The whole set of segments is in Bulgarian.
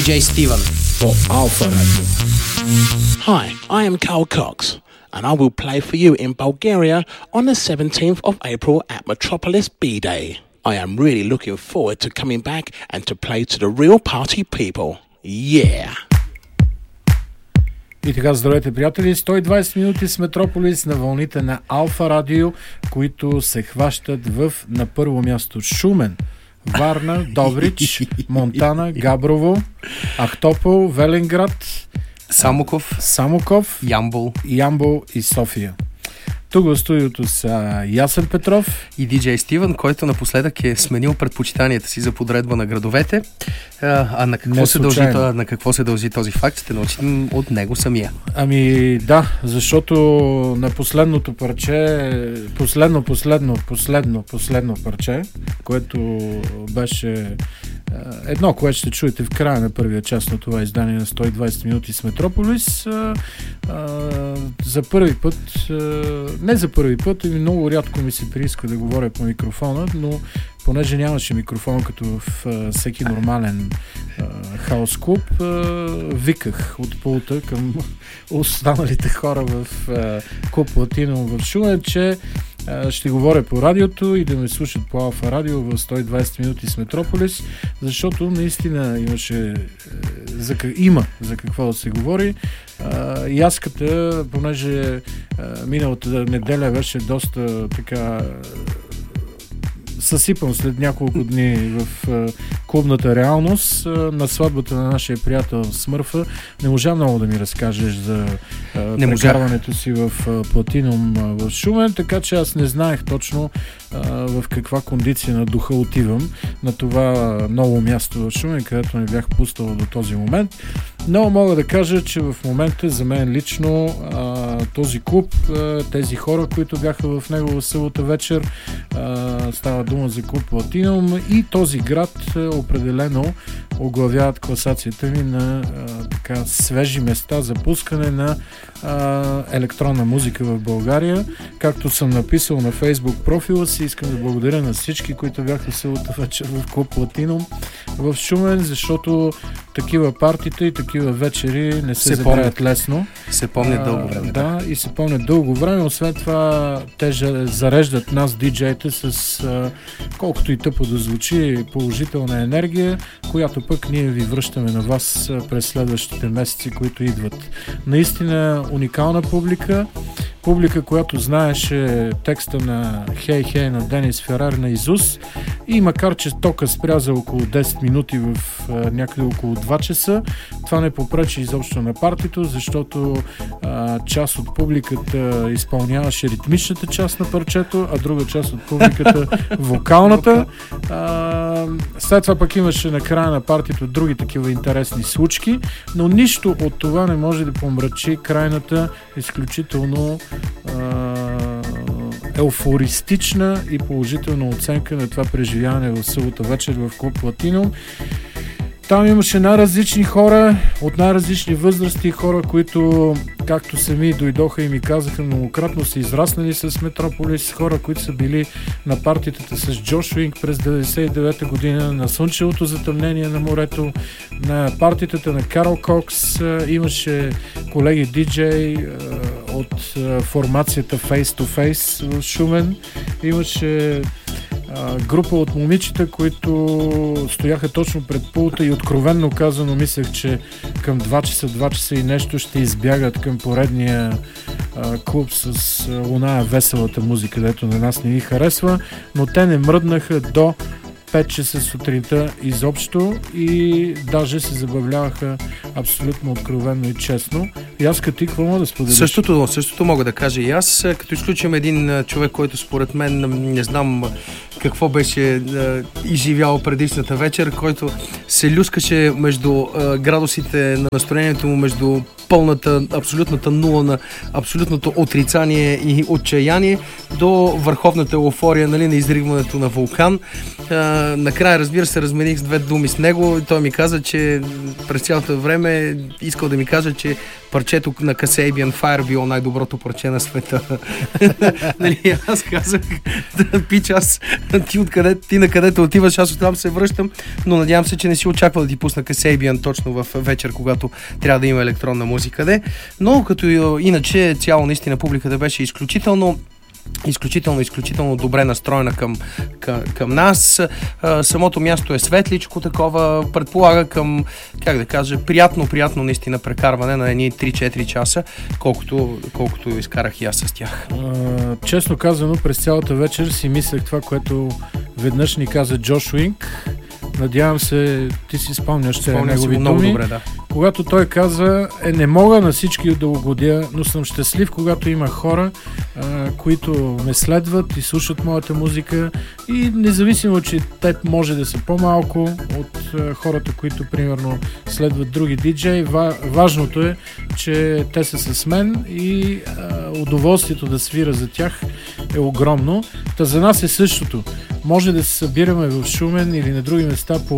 DJ Steven for Alpha Radio. Hi, I am Carl Cox, and I will play for you in Bulgaria on the 17th of April at Metropolis B-Day. I am really looking forward to coming back and to play to the real party people. Yeah! И така, здравейте, приятели! 120 минути с Метрополис на вълните на Алфа Радио, които се хващат на първо място Шумен, Варна, Добрич, Монтана, Габрово, Ахтопол, Велинград, Самоков, Ямбол и София. Тук в студиото са Ясен Петров и DJ Стивен, който напоследък е сменил предпочитанията си за подредба на градовете. На какво се дължи този факт? Ще научим от него самия. Ами да, защото на последното парче, последно парче, което беше едно, което ще чуете в края на първия част на това издание на 120 минути с Метрополис, за първи път, не за първи път, много рядко ми се прииска да говоря по микрофона, но понеже нямаше микрофон като в всеки нормален хаус клуб, виках от пулта към останалите хора в клуб Латино в Шумен, че ще говоря по радиото и да ме слушат по Алфа Радио в 120 минути с Метрополис, защото наистина има за какво да се говори. Яската, понеже миналата неделя беше доста така съсипан след няколко дни в клубната реалност на сватбата на нашия приятел Смърфа. Не можа много да ми разкажеш за прекарването си в Платинум в Шумен, така че аз не знаех точно в каква кондиция на духа отивам на това ново място в Шумен, където не бях пуснал до този момент. Но мога да кажа, че в момента за мен лично този клуб, тези хора, които бяха в него в събота вечер, става дума за клуб Латинум, и този град определено оглавяват класацията ми на така свежи места за пускане на електронна музика в България. Както съм написал на Фейсбук профила си, искам да благодаря на всички, които бяха събота вечер в клуб Латинум в Шумен, защото такива партита и такива вечери не се забравят лесно. Се помнят дълго време. Да, и се помнят дълго време. Освен това, те зареждат нас, диджеите, с колкото и тъпо да звучи, положителна енергия, която пък ние ви връщаме на вас през следващите месеци, които идват. Наистина уникална публика, която знаеше текста на Хей Хей на Денис Ферар на Изус, и макар че тока спря за около 10 минути в някъде около 2 часа, това не попречи изобщо на партито, защото част от публиката изпълняваше ритмичната част на парчето, а друга част от публиката вокалната. След това пък имаше на края на партито други такива интересни случки, но нищо от това не може да помрачи крайната изключително еуфористична и положителна оценка на това преживяване в събота вечер в клуб Латинум. Там имаше най-различни хора, от най-различни възрасти, хора, които, както сами дойдоха и ми казаха, многократно са израснали с Метрополис, хора, които са били на партитата с Джош Уинг през 99-та година, на Слънчевото затъмнение на морето, на партитата на Карл Кокс, имаше колеги диджей от формацията Face to Face в Шумен, имаше група от момичета, които стояха точно пред пулта и откровенно казано мислех, че към 2 часа и нещо ще избягат към поредния клуб с оная веселата музика, дето на нас не ни харесва, но те не мръднаха до 5 часа сутринта изобщо и даже се забавляваха абсолютно откровенно и честно. И аз като ти, какво мога да споделиш? Същото мога да кажа и аз, като изключим един човек, който според мен не знам какво беше изживял предишната вечер, който се люскаше между градусите на настроението му, между пълната, абсолютната нула на абсолютното отрицание и отчаяние до върховната еуфория, нали, на изригването на вулкан. Накрая, разбира се, размених с 2 думи с него и той ми каза, че през цялото време искал да ми каже, че парчето на Kasabian Fire било най-доброто парче на света. Нали, аз казах, пич, аз ти на където отиваш, аз оттам се връщам, но надявам се, че не си очаква да ти пусна Kasabian точно в вечер, когато трябва да има електронна музика. Но като иначе цяло наистина публиката беше изключително добре настроена към нас. Самото място е светличко такова, предполага към, как да кажа, приятно наистина прекарване на едни 3-4 часа, колкото изкарах и аз с тях. Честно казано, през цялата вечер си мислех това, което веднъж ни каза Джош Уинк. Надявам се, ти си спомняш негови думи. Добре, да. Когато той каза, не мога на всички да угодя, но съм щастлив, когато има хора, които ме следват и слушат моята музика, и независимо, че те може да са по-малко от хората, които примерно следват други диджеи, важното е, че те са с мен и удоволствието да свира за тях е огромно. Та за нас е същото. Може да се събираме в Шумен или на други места по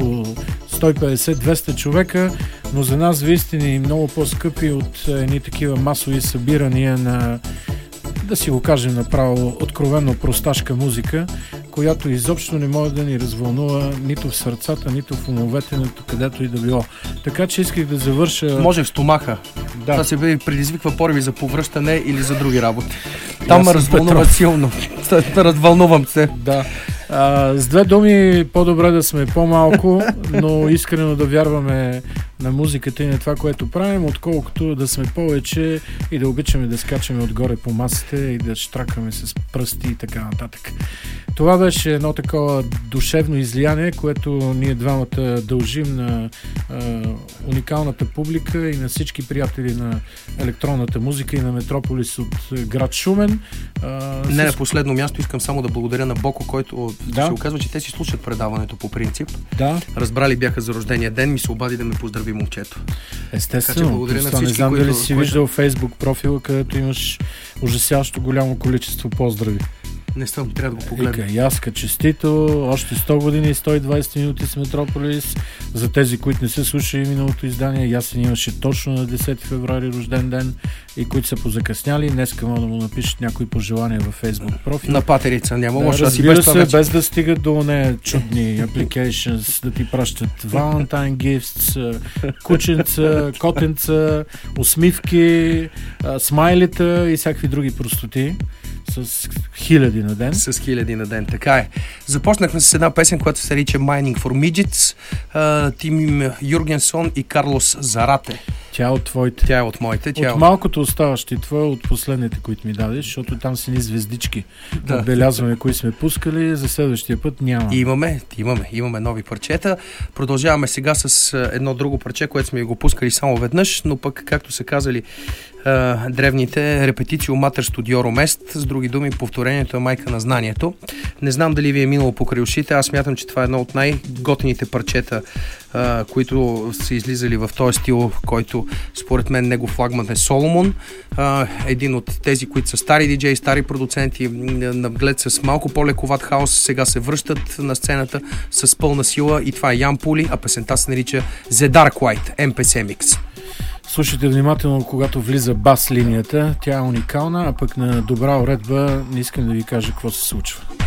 150-200 човека, но за нас вие сте ни много по-скъпи от едни такива масови събирания на, да си го кажем направо, откровенно просташка музика, която изобщо не може да ни развълнува нито в сърцата, нито в умовете, нито където и да било. Така че исках да завърша... Може в стомаха. Да. Това се предизвиква пориви за повръщане или за други работи. Там ме развълнува силно. Развълнувам се. Да. С две думи, по-добре да сме по-малко, но искрено да вярваме на музиката и на това, което правим, отколкото да сме повече и да обичаме да скачаме отгоре по масите и да штракаме с пръсти и така нататък. Това беше едно такова душевно излияние, което ние двамата дължим на уникалната публика и на всички приятели на електронната музика и на Метрополис от град Шумен. Не на последно място искам само да благодаря на Боко, който се оказва, че те си слушат предаването по принцип. Да. Разбрали бяха за рождения ден, ми се обади да ме поздрави момчето. Естествено. Не знам дали си виждал Фейсбук профила, където имаш ужасяващо голямо количество поздрави. Не съм, трябва да го погледна. Яска, честито, още 100 години и 120 минути с Метрополис. За тези, които не са слушали миналото издание, Ясен имаше точно на 10 февруари рожден ден и които са позакъсняли, днеска могат да му напишат някои пожелания във Фейсбук профил. На патерица няма. Да, разбира се, без да стигат до нея чудни applications, да ти пращат Valentine gifts, кученца, котенца, усмивки, смайлита и всякакви други простоти. С хиляди на ден. С хиляди на ден, така е. Започнахме с една песен, която се нарича Mining for Midgets. Тим Юргенсон и Карлос Зарате. Тя е от твоите. Тя е от моите. От малкото оставащи твоя, от последните, които ми дадеш, защото там са ни звездички. Да. Отбелязваме, кои сме пускали, за следващия път няма. Имаме нови парчета. Продължаваме сега с едно друго парче, което сме го пускали само веднъж, но пък, както са казали древните, репетицио матер студиоро мест, с други думи, повторението е майка на знанието. Не знам дали ви е минало покрай ушите, аз смятам, че това е едно от най-готините парчета, които са излизали в този стил, който според мен негов флагман е Соломон. Един от тези, които са стари диджеи, стари продуценти, наглед с малко по-лековат хаос, сега се връщат на сцената с пълна сила и това е Ян Пули, а песента се нарича The Dark White, MPC Mix. Слушайте внимателно, когато влиза бас линията, тя е уникална, а пък на добра уредба не искам да ви кажа какво се случва.